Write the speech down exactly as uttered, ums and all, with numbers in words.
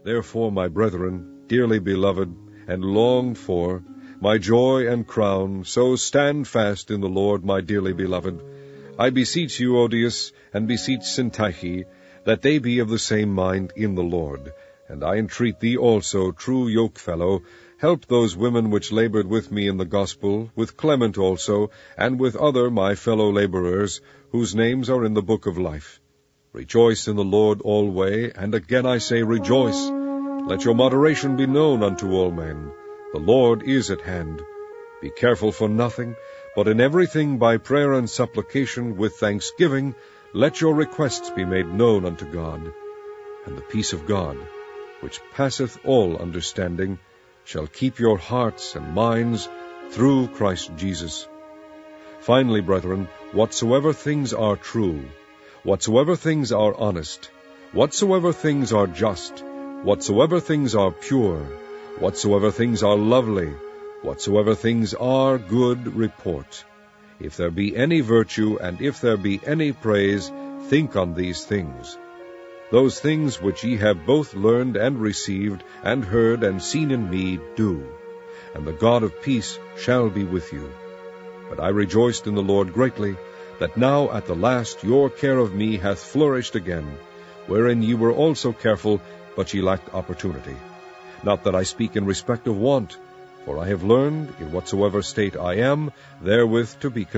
Therefore, my brethren, dearly beloved, and longed for, my joy and crown, so stand fast in the Lord, my dearly beloved. I beseech you, Odius, and beseech Syntyche, that they be of the same mind in the Lord. And I entreat thee also, true yokefellow, help those women which labored with me in the gospel, with Clement also, and with other my fellow laborers, whose names are in the book of life. Rejoice in the Lord alway, and again I say, rejoice. Let your moderation be known unto all men. The Lord is at hand. Be careful for nothing, but in everything by prayer and supplication with thanksgiving, let your requests be made known unto God. And the peace of God, which passeth all understanding, shall keep your hearts and minds through Christ Jesus. Finally, brethren, whatsoever things are true, whatsoever things are honest, whatsoever things are just, whatsoever things are pure, whatsoever things are lovely, whatsoever things are good report, if there be any virtue, and if there be any praise, think on these things. Those things which ye have both learned and received, and heard and seen in me, do, and the God of peace shall be with you. But I rejoiced in the Lord greatly, that now at the last your care of me hath flourished again, wherein ye were also careful, but ye lacked opportunity. Not that I speak in respect of want, for I have learned, in whatsoever state I am, therewith to be content.